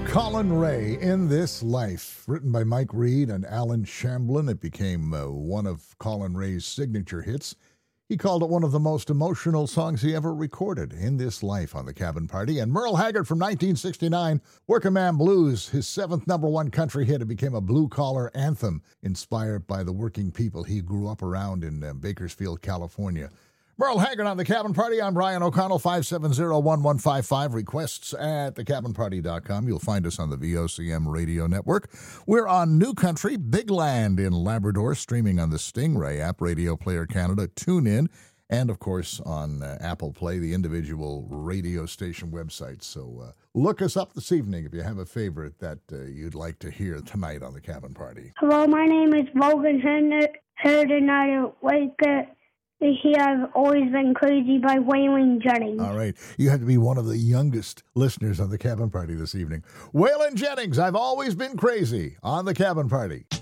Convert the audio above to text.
Colin Ray, In This Life, written by Mike Reed and Alan Shamblin. It became one of Colin Ray's signature hits. He called it one of the most emotional songs he ever recorded, In This Life, on the Cabin Party. And Merle Haggard from 1969, Working Man Blues, his seventh number one country hit. It became a blue-collar anthem inspired by the working people he grew up around in Bakersfield, California. Merle Haggard on the Cabin Party. I'm Brian O'Connell, 570-1155. Requests at thecabinparty.com. You'll find us on the VOCM radio network. We're on New Country, Big Land in Labrador, streaming on the Stingray app, Radio Player Canada, TuneIn, and, of course, on Apple Play, the individual radio station websites. So look us up this evening if you have a favorite that you'd like to hear tonight on the Cabin Party. Hello, my name is Logan Heard, and I like I've always been crazy by Waylon Jennings. All right. You have to be one of the youngest listeners on the Cabin Party this evening. Waylon Jennings, I've always been crazy on the Cabin Party.